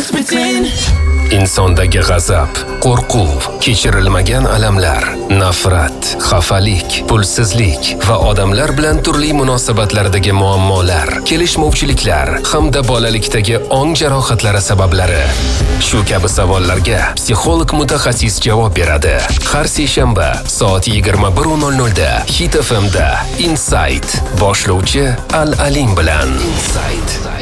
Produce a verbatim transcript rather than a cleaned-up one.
just pretend. Insondagi g'azab, qo'rquv, kechirilmagan alamlar, nafrat, xafalik, pulsizlik va odamlar bilan turli munosabatlardagi muammolar, kelishmovchiliklar hamda bolalikdagi ong jarohatlari sabablari. Shu kabi savollarga psixolog mutaxassis javob beradi. Har seshanba soat yigirma bir nol nol da Hit F M da Insight boshlovchi Al Aling bilan. Insight.